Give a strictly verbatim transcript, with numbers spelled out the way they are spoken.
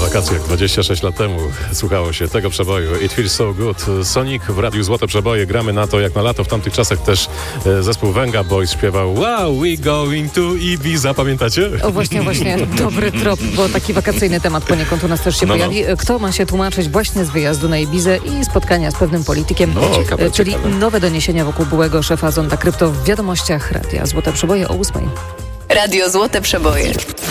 wakacje, jak dwadzieścia sześć lat temu słuchało się tego przeboju It Feels So Good. Sonic w Radiu Złote Przeboje. Gramy na to jak na lato. W tamtych czasach też e, zespół Venga Boys śpiewał Wow, we going to Ibiza. Pamiętacie? O właśnie, właśnie. Dobry trop, bo taki wakacyjny temat poniekąd u nas też się No, no. pojawi. Kto ma się tłumaczyć właśnie z wyjazdu na Ibizę i spotkania z pewnym politykiem, No, ciekawe, e, czyli ciekawe. nowe doniesienia wokół byłego szefa Zonda Krypto w wiadomościach Radia Złote Przeboje o ósmej. Radio Złote Przeboje.